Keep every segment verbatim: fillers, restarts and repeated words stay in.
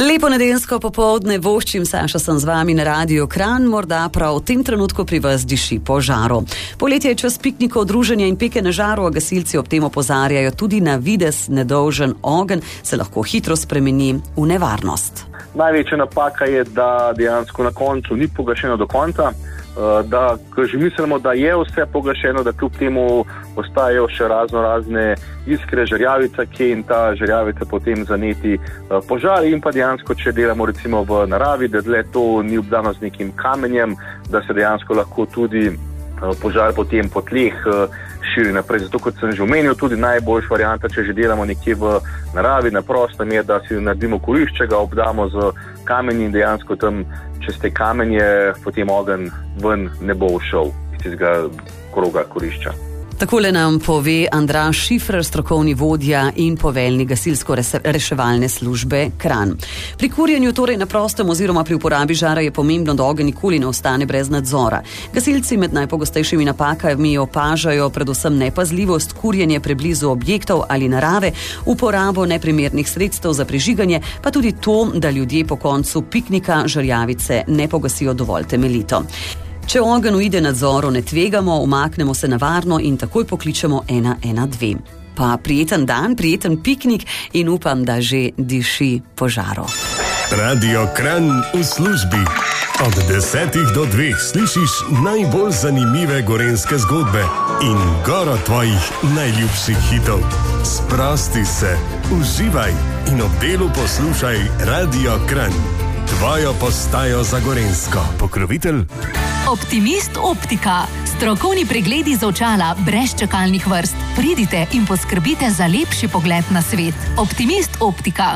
Lepo nedeljsko popoldne voščim, Saša sem z vami na Radiu Kranj, morda prav v tem trenutku pri vas diši po žaru. Poletje je čas piknikov, druženja in peke na žaru, a gasilci ob tem opozarjajo tudi na videz nedolžen ogenj se lahko hitro spremeni v nevarnost. Največja napaka je, da dejansko na koncu ni pogašeno do konca, da ko že mislimo, da je vse pogašeno, da kljub temu ostajajo še razno razne iskre, žerjavica, kje in ta žerjavica potem zaneti požar in pa dejansko, če delamo recimo v naravi, da dle to ni obdano z nekim kamenjem, da se dejansko lahko tudi požar potem po tleh širi naprej. Zato, kot sem že omenil, tudi najboljša varianta, če že delamo nekje v naravi, na prostem, je, da si naredimo kurišče, ga obdamo z kamenji in dejansko tam čez te kamenje potem ogenj ven ne bo všel iz tistega kroga kurišča. Takole nam pove Andraž Šifrer, strokovni vodja in poveljnik gasilsko-reševalne službe Kranj. Pri kurjenju torej na prostem oziroma pri uporabi žara je pomembno, da ogenj nikoli ne ostane brez nadzora. Gasilci med najpogostejšimi napakami opažajo predvsem nepazljivost, kurjenje preblizu objektov ali narave, uporabo neprimernih sredstev za prižiganje, pa tudi to, da ljudje po koncu piknika žerjavice ne pogasijo dovolj temeljito. Če ogenj uide nadzoru, ne tvegamo, umaknemo se na varno in takoj pokličemo ena ena dve. Pa prijeten dan, prijeten piknik in upam, da že diši po žaru. Radio Kranj v službi. Od desetih do dveh slišiš najbolj zanimive gorenjske zgodbe in goro tvojih najljubših hitov. Sprosti se, uživaj in ob delu poslušaj Radio Kranj. Tvojo postajo za gorenjsko. Pokrovitelj Optimist Optika. Strokovni pregledi z očala brez čakalnih vrst. Pridite in poskrbite za lepši pogled na svet. Optimist Optika.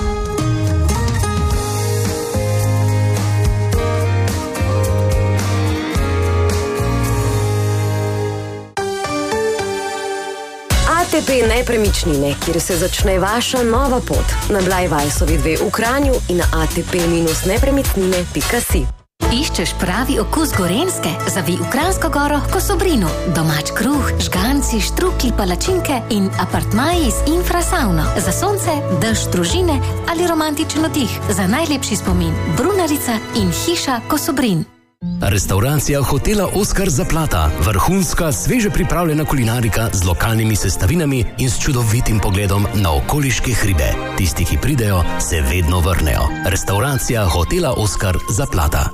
A T P nepremičnine, kjer se začne vaša nova pot. Na Blajvajsovi dve v Kranju in na a t p nepremičnine pika si. Iščeš pravi okus gorenjske? Zavij v Kranjsko goro k Kosobrinu. Domač kruh, žganci, štruklji, palačinke in apartmaji z infrasavno. Za sonce, dež, družine ali romantičen oddih. Za najlepši spomin Brunarica in hiša Kosobrin. Restauracija hotela Oskar Zaplata. Vrhunska, sveže pripravljena kulinarika z lokalnimi sestavinami in s čudovitim pogledom na okoliške hribe. Tisti, ki pridejo, se vedno vrnejo. Restauracija hotela Oskar Zaplata.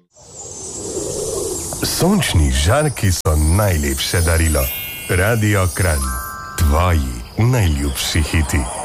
Sončni žarki so najlepše darilo. Radio Kranj. Tvoji najljubši hiti.